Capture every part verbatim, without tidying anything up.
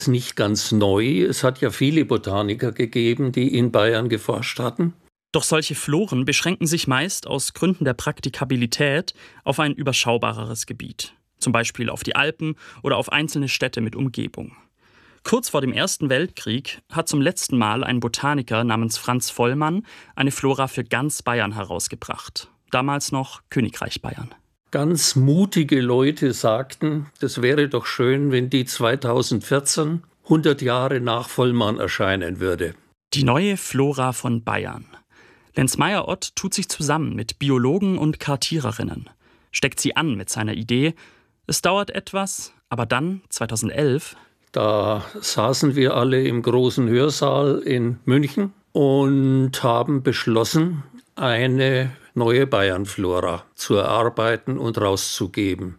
Das ist nicht ganz neu. Es hat ja viele Botaniker gegeben, die in Bayern geforscht hatten. Doch solche Floren beschränken sich meist aus Gründen der Praktikabilität auf ein überschaubareres Gebiet. Zum Beispiel auf die Alpen oder auf einzelne Städte mit Umgebung. Kurz vor dem Ersten Weltkrieg hat zum letzten Mal ein Botaniker namens Franz Vollmann eine Flora für ganz Bayern herausgebracht. Damals noch Königreich Bayern. Ganz mutige Leute sagten, das wäre doch schön, wenn die zweitausendvierzehn, hundert Jahre nach Vollmann erscheinen würde. Die neue Flora von Bayern. Lenz Meyer-Ott tut sich zusammen mit Biologen und Kartiererinnen, steckt sie an mit seiner Idee. Es dauert etwas, aber dann, zweitausendelf... Da saßen wir alle im großen Hörsaal in München und haben beschlossen, eine neue Bayernflora zu erarbeiten und rauszugeben.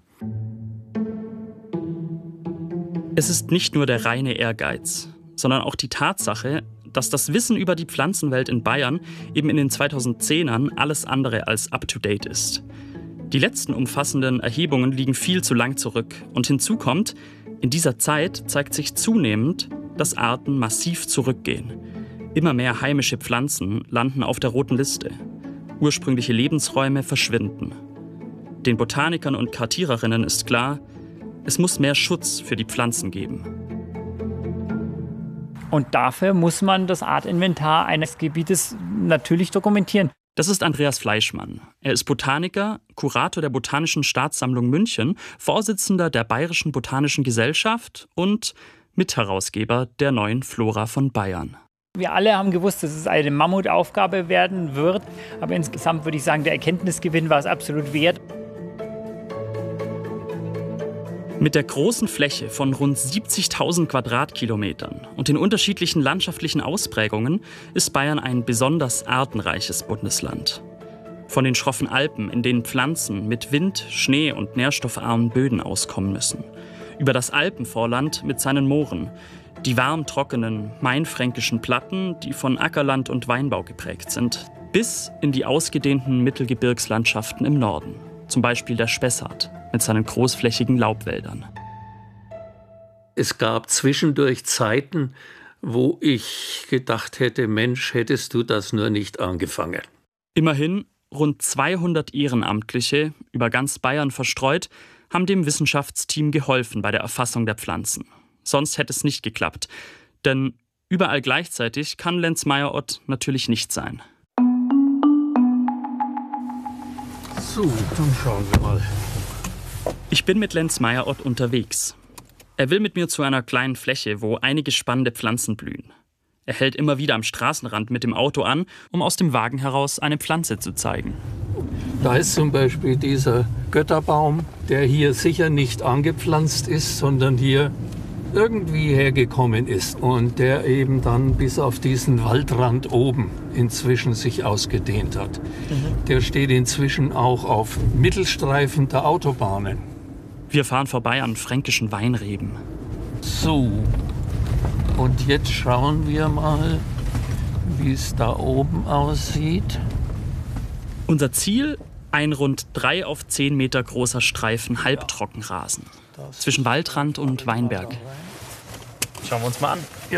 Es ist nicht nur der reine Ehrgeiz, sondern auch die Tatsache, dass das Wissen über die Pflanzenwelt in Bayern eben in den zweitausendzehnern alles andere als up-to-date ist. Die letzten umfassenden Erhebungen liegen viel zu lang zurück. Und hinzu kommt, in dieser Zeit zeigt sich zunehmend, dass Arten massiv zurückgehen. Immer mehr heimische Pflanzen landen auf der roten Liste. Ursprüngliche Lebensräume verschwinden. Den Botanikern und Kartiererinnen ist klar, es muss mehr Schutz für die Pflanzen geben. Und dafür muss man das Artinventar eines Gebietes natürlich dokumentieren. Das ist Andreas Fleischmann. Er ist Botaniker, Kurator der Botanischen Staatssammlung München, Vorsitzender der Bayerischen Botanischen Gesellschaft und Mitherausgeber der neuen Flora von Bayern. Wir alle haben gewusst, dass es eine Mammutaufgabe werden wird. Aber insgesamt würde ich sagen, der Erkenntnisgewinn war es absolut wert. Mit der großen Fläche von rund siebzigtausend Quadratkilometern und den unterschiedlichen landschaftlichen Ausprägungen ist Bayern ein besonders artenreiches Bundesland. Von den schroffen Alpen, in denen Pflanzen mit Wind, Schnee und nährstoffarmen Böden auskommen müssen, über das Alpenvorland mit seinen Mooren, die warm trockenen mainfränkischen Platten, die von Ackerland und Weinbau geprägt sind, bis in die ausgedehnten Mittelgebirgslandschaften im Norden, zum Beispiel der Spessart mit seinen großflächigen Laubwäldern. Es gab zwischendurch Zeiten, wo ich gedacht hätte, Mensch, hättest du das nur nicht angefangen. Immerhin rund zweihundert Ehrenamtliche, über ganz Bayern verstreut, haben dem Wissenschaftsteam geholfen bei der Erfassung der Pflanzen. Sonst hätte es nicht geklappt. Denn überall gleichzeitig kann Lenz Meyer-Ott natürlich nicht sein. So, dann schauen wir mal. Ich bin mit Lenz Meyer-Ott unterwegs. Er will mit mir zu einer kleinen Fläche, wo einige spannende Pflanzen blühen. Er hält immer wieder am Straßenrand mit dem Auto an, um aus dem Wagen heraus eine Pflanze zu zeigen. Da ist zum Beispiel dieser Götterbaum, der hier sicher nicht angepflanzt ist, sondern hier irgendwie hergekommen ist und der eben dann bis auf diesen Waldrand oben inzwischen sich ausgedehnt hat. Mhm. Der steht inzwischen auch auf Mittelstreifen der Autobahnen. Wir fahren vorbei an fränkischen Weinreben. So, und jetzt schauen wir mal, wie es da oben aussieht. Unser Ziel? Ein rund drei auf zehn Meter großer Streifen Halbtrockenrasen zwischen Waldrand und Weinberg. Schauen wir uns mal an. Ja.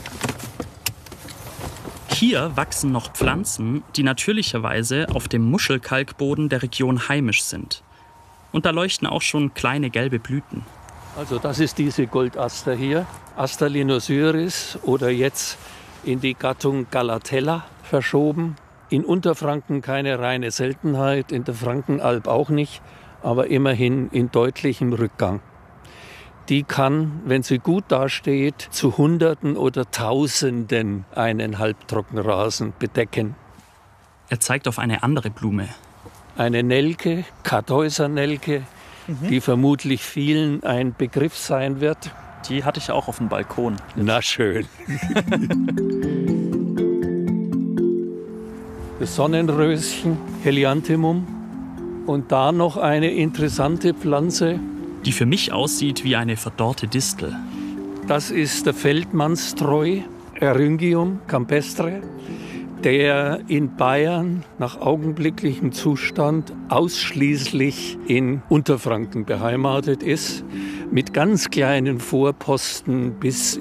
Hier wachsen noch Pflanzen, die natürlicherweise auf dem Muschelkalkboden der Region heimisch sind. Und da leuchten auch schon kleine gelbe Blüten. Also das ist diese Goldaster hier, Aster-linosyris oder jetzt in die Gattung Galatella verschoben. In Unterfranken keine reine Seltenheit, in der Frankenalb auch nicht, aber immerhin in deutlichem Rückgang. Die kann, wenn sie gut dasteht, zu Hunderten oder Tausenden einen Halbtrockenrasen bedecken. Er zeigt auf eine andere Blume. Eine Nelke, Kartäusernelke, mhm. die vermutlich vielen ein Begriff sein wird. Die hatte ich auch auf dem Balkon. Na schön. Das Sonnenröschen, Helianthemum. Und da noch eine interessante Pflanze. Die für mich aussieht wie eine verdorrte Distel. Das ist der Feldmannstreu, Eryngium campestre, der in Bayern nach augenblicklichem Zustand ausschließlich in Unterfranken beheimatet ist, mit ganz kleinen Vorposten bis